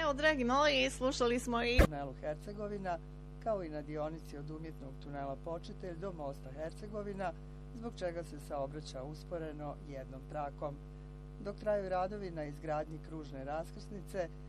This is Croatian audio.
Evo, dragi moji, slušali smo i tunelu Hercegovina, kao i na dionici od umjetnog tunela Počitelj do mosta Hercegovina, zbog čega se saobraća usporeno jednom trakom. Dok traju radovi na izgradnji kružne raskrsnice,